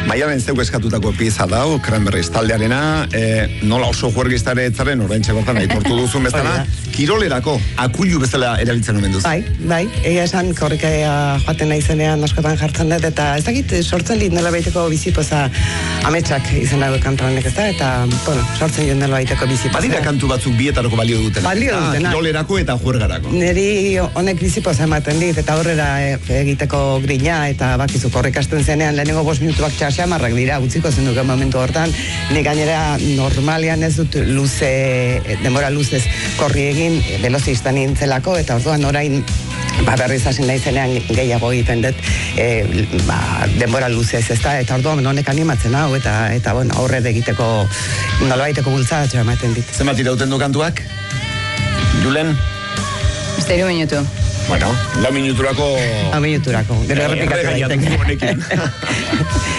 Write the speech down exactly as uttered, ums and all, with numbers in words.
Maialen zeu eskatutako pieza dau, Cranberries taldearena, e, nola oso juergistare etzaren, orain txegotan aitortu duzun bezala, kirolerako, akullu bezala erabiltzen omen duzu. Bai, bai, egia esan korrikea joaten naizenean askotan jartzen dut, eta ez dakit sortzen dit nola baiteko bizipoza ametsak izan dago kantu honek, ez da, eta, bueno, sortzen joan nola baiteko bizipoza. Badira kantu batzuk bietarako balio dutena. Balio dutena. Ah, kirolerako eta juergarako. Neri honek bizipoza ematen dit, eta horrera egiteko grina, eta bakizu korrikasten zenean, lehenengo bost minutuak txasamarrak dira, utziko zen duken momentu hortan, ni gainera normalian ez dut luze, denbora luzez korri egin, velozista nintzelako, eta orduan orain ba, berriz hasi naizenean gehiago egiten dut e, ba, denbora luzez ez da, eta orduan honek animatzen hau, eta, eta bueno, aurrera egiteko nolabaiteko bultzatxo ematen dit. Zenbat irauten du kantuak? Julen? Beste hiru minutu. Bueno, lau minuturako... Lau minuturako, gero errepikatu daiteke.